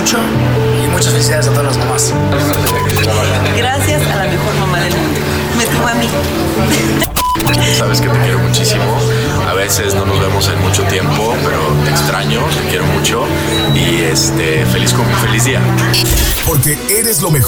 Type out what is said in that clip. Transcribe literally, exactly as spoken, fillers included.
mucho y muchas felicidades a todas las mamás. Gracias a la mejor mamá del mundo. Me tuvo a mí. Sabes que te quiero muchísimo. A veces no nos vemos en mucho tiempo, pero te extraño, te quiero mucho y este feliz, feliz día. Porque eres lo mejor.